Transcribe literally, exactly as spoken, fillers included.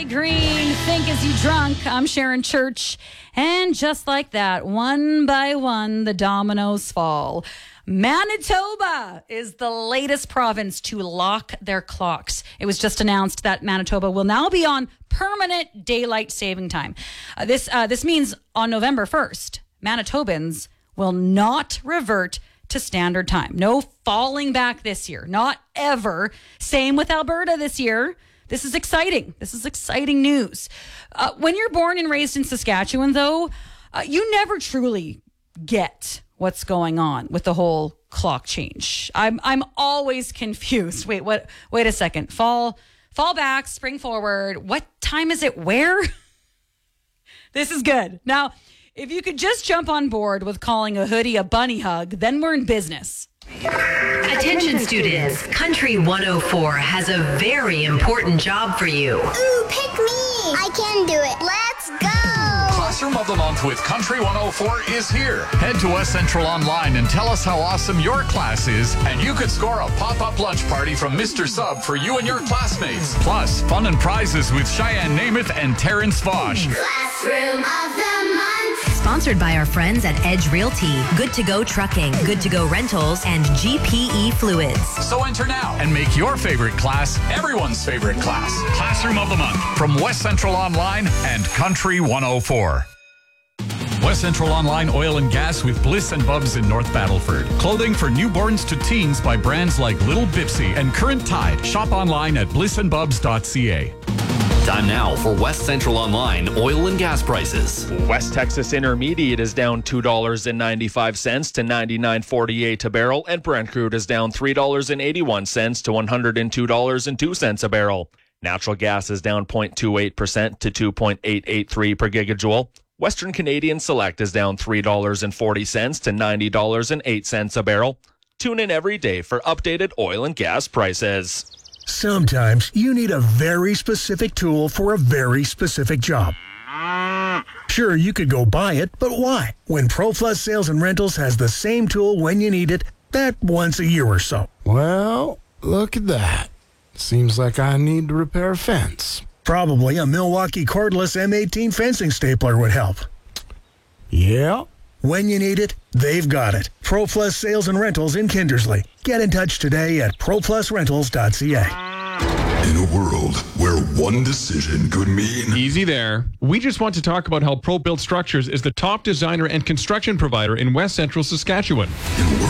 Green, think as you drunk. I'm Sharon Church. And just like that, one by one, the dominoes fall. Manitoba is the latest province to lock their clocks. It was just announced that Manitoba will now be on permanent daylight saving time. Uh, this uh, this means on November first, Manitobans will not revert to standard time. No falling back this year. Not ever. Same with Alberta this year. This is exciting. This is exciting news. Uh, when you're born and raised in Saskatchewan, though, uh, you never truly get what's going on with the whole clock change. I'm I'm always confused. Wait, what? Wait a second. Fall, fall back, spring forward. What time is it? Where? This is good. Now, if you could just jump on board with calling a hoodie a bunny hug, then we're in business. Attention students, Country one oh four has a very important job for you. Ooh, pick me! I can do it. Let's go! Classroom of the Month with Country one oh four is here. Head to West Central Online and tell us how awesome your class is, and you could score a pop-up lunch party from Mister Sub for you and your classmates. Plus, fun and prizes with Cheyenne Namath and Terrence Vosh. Classroom of the Month. Sponsored by our friends at Edge Realty, Good to Go Trucking, Good to Go Rentals, and G P E Fluids. So enter now and make your favorite class everyone's favorite class. Classroom of the Month from West Central Online and Country one oh four. West Central Online Oil and Gas with Bliss and Bubs in North Battleford. Clothing for newborns to teens by brands like Little Bipsy and Current Tide. Shop online at bliss and bubs dot c a. Time now for West Central Online oil and gas prices. West Texas Intermediate is down two dollars and ninety-five cents to ninety-nine forty-eight a barrel, and Brent crude is down three dollars and eighty-one cents to one hundred two dollars and two cents a barrel. Natural gas is down zero point two eight percent to two point eight eight three per gigajoule. Western Canadian Select is down three dollars and forty cents to ninety dollars and eight cents a barrel. Tune in every day for updated oil and gas prices. Sometimes you need a very specific tool for a very specific job. Sure, you could go buy it, but why? When ProPlus Sales and Rentals has the same tool when you need it, that once a year or so. Well, look at that. Seems like I need to repair a fence. Probably a Milwaukee cordless M eighteen fencing stapler would help. Yeah. When you need it, they've got it. ProPlus Sales and Rentals in Kindersley. Get in touch today at pro plus rentals dot c a. In a world where one decision could mean... Easy there. We just want to talk about how ProBuilt Structures is the top designer and construction provider in West Central Saskatchewan. In a